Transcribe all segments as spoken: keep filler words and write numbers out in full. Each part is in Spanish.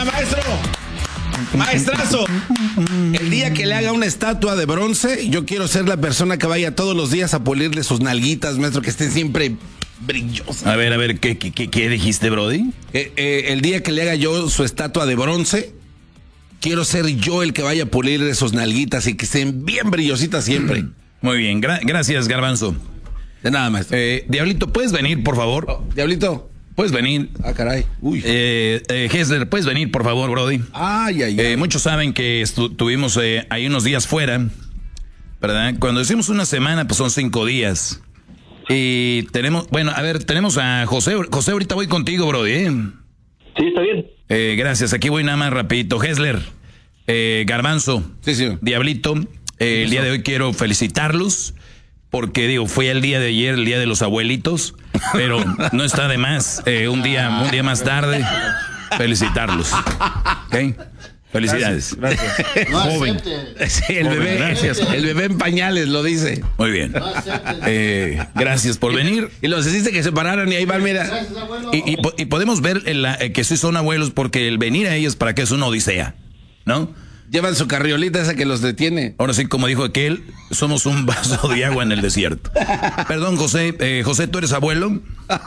maestro. Maestrazo, el día que le haga una estatua de bronce, yo quiero ser la persona que vaya todos los días a pulirle sus nalguitas, maestro, que estén siempre brillosas. A ver, a ver, ¿qué, qué, qué dijiste, Brody? Eh, eh, el día que le haga yo su estatua de bronce, quiero ser yo el que vaya a pulirle sus nalguitas y que estén bien brillositas siempre. Muy bien, gra- gracias, Garbanzo. De nada, maestro. Eh, Diablito, ¿puedes venir, por favor? Oh, Diablito. ¿Puedes venir? Ah, caray. Uy. Eh, eh, Hessler, ¿puedes venir, por favor, Brody? Ay, ay, ay. Eh, muchos saben que estu- tuvimos eh, ahí unos días fuera, ¿verdad? Cuando decimos una semana, pues son cinco días. Y tenemos, bueno, a ver, tenemos a José. José, ahorita voy contigo, Brody, ¿eh? Sí, está bien. Eh, gracias, aquí voy nada más rapidito. Hessler, eh, Garbanzo, Sí, sí. Diablito, eh, el día de hoy quiero felicitarlos. Porque digo, fue el día de ayer, el día de los abuelitos, pero no está de más, eh, un día, un día más tarde, felicitarlos. ¿Ok? Felicidades. Gracias. gracias. No Joven. acepte. Sí, el Joven, bebé, gracias. el bebé en pañales lo dice. Muy bien. No acepte. Eh, gracias por venir. Y los hiciste que se pararan y ahí van, mira. Gracias, abuelo. Y, y po- y podemos ver en la- eh, que sí son abuelos porque el venir a ellos para que es una odisea, ¿no? Llevan su carriolita esa que los detiene. Ahora sí, como dijo aquel, somos un vaso de agua en el desierto. Perdón, José. Eh, José, ¿tú eres abuelo?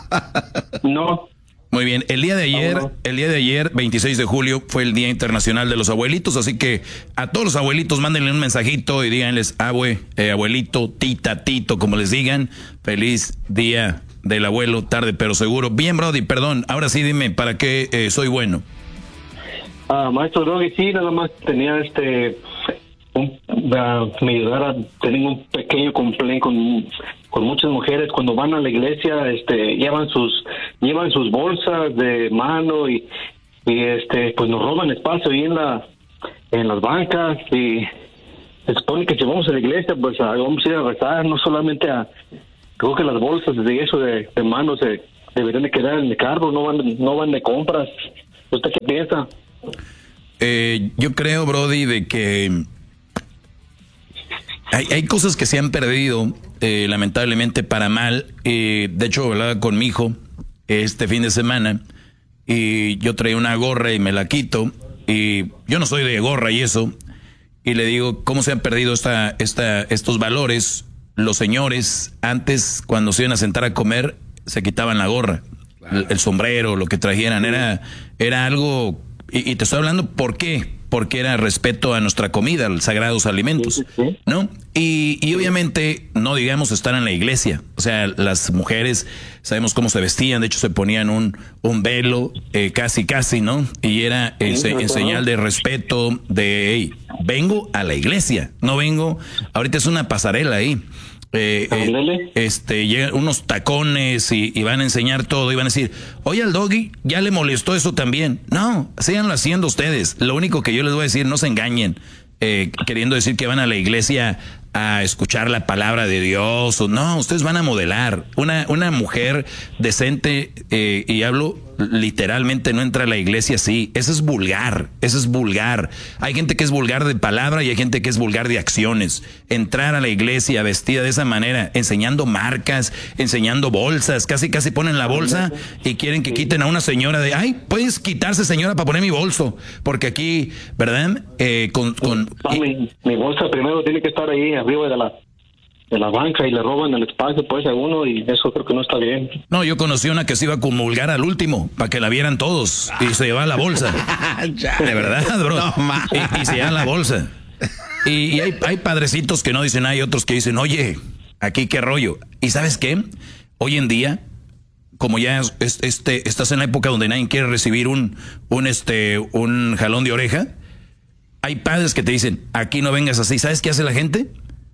No. Muy bien, el día de ayer, Abuelo. el día de ayer, veintiséis de julio, fue el Día Internacional de los Abuelitos, así que a todos los abuelitos mándenle un mensajito y díganles, abue, eh, abuelito, tita, tito, como les digan, feliz Día del Abuelo, tarde pero seguro. Bien, Brody, perdón, ahora sí dime, ¿para qué eh, soy bueno? Ah, maestro Doggy, sí, nada más tenía este. Un, uh, me ayudara. Tengo un pequeño complaint con, con muchas mujeres. Cuando van a la iglesia, este, llevan sus llevan sus bolsas de mano y, y este, pues nos roban espacio ahí en la en las bancas. Y se supone que si vamos a la iglesia, pues a, vamos a ir a rezar, no solamente a. Creo que las bolsas de eso de, de mano se deberían de quedar en el carro, no van, no van de compras. ¿Usted qué piensa? Eh, yo creo, Brody, de que hay, hay cosas que se han perdido, eh, lamentablemente para mal. Eh, de hecho, hablaba con mi hijo este fin de semana y yo traía una gorra y me la quito. Y yo no soy de gorra y eso. Y le digo, ¿cómo se han perdido esta, esta, estos valores? Los señores, antes, cuando se iban a sentar a comer, se quitaban la gorra, el, el sombrero, lo que trajeran. Era, era algo... Y, y te estoy hablando, ¿por qué? Porque era respeto a nuestra comida, a los sagrados alimentos, Sí, sí, sí. ¿no? Y, y obviamente, no digamos estar en la iglesia. O sea, las mujeres, sabemos cómo se vestían, de hecho se ponían un, un velo, eh, casi, casi, ¿no? Y era en, Sí, se- en claro. señal de respeto, de, hey, vengo a la iglesia, no vengo, ahorita es una pasarela ahí. Eh, eh, Ándale. este, llegan unos tacones y, y van a enseñar todo y van a decir, oye, al Doggy ya le molestó eso también. No, síganlo haciendo ustedes. Lo único que yo les voy a decir, no se engañen, eh, queriendo decir que van a la iglesia a escuchar la palabra de Dios o no, ustedes van a modelar. Una, una mujer decente, eh, y hablo literalmente, no entra a la iglesia así. Eso es vulgar, eso es vulgar. Hay gente que es vulgar de palabra y hay gente que es vulgar de acciones. Entrar a la iglesia vestida de esa manera, enseñando marcas, enseñando bolsas, casi casi ponen la bolsa y quieren que quiten a una señora de, ay, puedes quitarse, señora, para poner mi bolso, porque aquí, ¿verdad? Eh, con, con Ah, mi, mi bolsa primero tiene que estar ahí arriba de la de la banca y le roban el espacio pues a uno y eso creo que no está bien. No, yo conocí una que se iba a comulgar al último, para que la vieran todos, y se llevaba la bolsa. De verdad, bro. No, ma. y, y se llevan la bolsa. Y, y hay, hay padrecitos que no dicen, hay otros que dicen, oye, aquí qué rollo. ¿Y sabes qué? Hoy en día, como ya es- es- este, estás en la época donde nadie quiere recibir un, un, este, un jalón de oreja, hay padres que te dicen, aquí no vengas así. ¿Sabes qué hace la gente?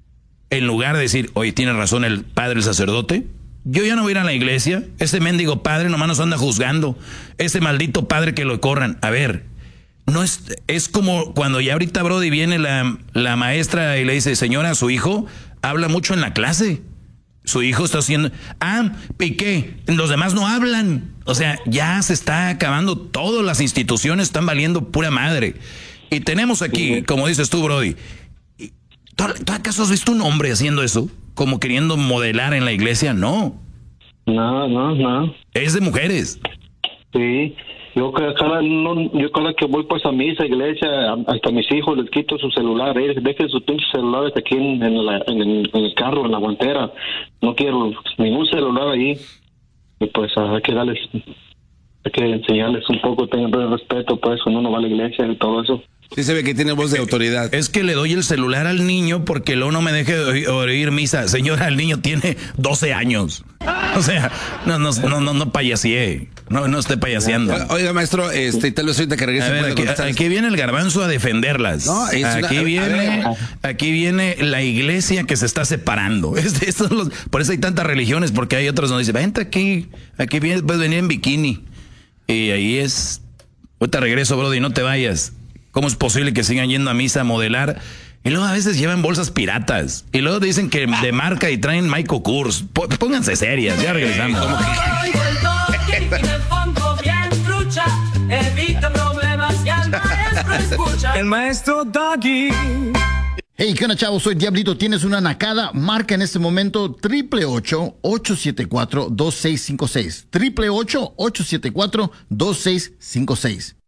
En lugar de decir, oye, tiene razón el padre, el sacerdote, yo ya no voy a ir a la iglesia, ese mendigo padre nomás nos anda juzgando, ese maldito padre que lo corran. A ver, no es, es como cuando ya ahorita, Brody, viene la, la maestra y le dice, señora, su hijo habla mucho en la clase. Su hijo está haciendo, ah, ¿y qué? Los demás no hablan. O sea, ya se está acabando, todas las instituciones están valiendo pura madre. Y tenemos aquí, como dices tú, Brody, ¿tú, tú acaso has visto un hombre haciendo eso? Como queriendo modelar en la iglesia. No, No, no, no. es de mujeres. Sí. Yo cada, cada- no, yo cada que voy pues a misa, iglesia, a- hasta a mis hijos les quito su celular, eh, dejen sus pinches celulares aquí en, en, la- en el, en el carro, en la guantera. No quiero ningún celular ahí. Y pues hay que darles, hay que enseñarles un poco, tengan respeto pues cuando uno va a la iglesia y todo eso. Sí se ve que tiene voz de autoridad. Es que le doy el celular al niño porque luego no me deje oír, oír misa. Señora, el niño tiene doce años. O sea, no, no, no, no, no payasee. No, no esté payaseando. Oiga, maestro, este, tal vez ahorita que regrese A ver, puede aquí, contestar. aquí viene el garbanzo a defenderlas. No, es una- aquí a- a viene, ver. aquí viene la iglesia que se está separando. Este- estos son los- por eso hay tantas religiones, porque hay otras donde dice, vente aquí, aquí vienes, puedes venir en bikini. Y ahí es, ahorita regreso, brody, no te vayas. ¿Cómo es posible que sigan yendo a misa a modelar? Y luego a veces llevan bolsas piratas. Y luego dicen que de marca y traen Michael Kors. P- pónganse serias, ya regresamos. Hoy del toque y me pongo bien trucha. Evita problemas y al maestro escucha. El maestro Doggy. Hey, ¿qué onda, chavos? Soy Diablito. ¿Tienes una nacada? Marca en este momento triple ocho, ocho siete cuatro, dos seis cinco seis. Triple ocho, ocho siete cuatro, dos seis cinco seis.